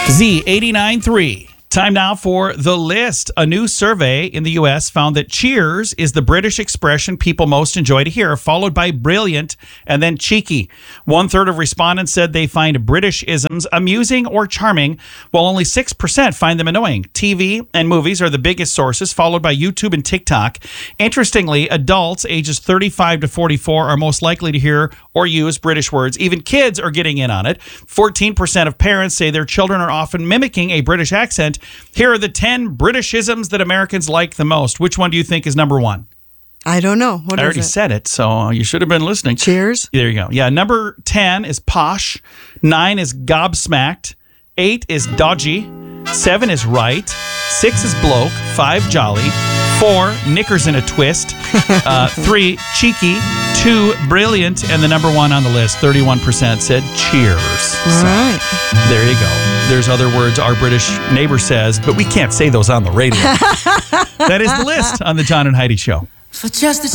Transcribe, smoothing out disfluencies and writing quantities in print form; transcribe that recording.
Z89.3. Time now for The List. A new survey in the U.S. found that cheers is the British expression people most enjoy to hear, followed by brilliant and then cheeky. 1/3 of respondents said they find British isms amusing or charming, while only 6% find them annoying. TV and movies are the biggest sources, followed by YouTube and TikTok. Interestingly, adults ages 35 to 44 are most likely to hear or use British words. Even kids are getting in on it. 14% of parents say their children are often mimicking a British accent. Here are the 10 Britishisms that Americans like the most. Which one do you think is number one? I don't know. What I is already it? said it, so you should have been listening. Cheers. There you go. Yeah, number 10 is posh. 9 is gobsmacked. 8 is dodgy. 7 is right. 6 is bloke. 5 jolly. 4 knickers in a twist. 3 cheeky. 2 brilliant. And the number one on the list, 31% said cheers. All right. There you go. There's other words our British neighbor says, but we can't say those on the radio. That is The List on the John and Heidi Show. For just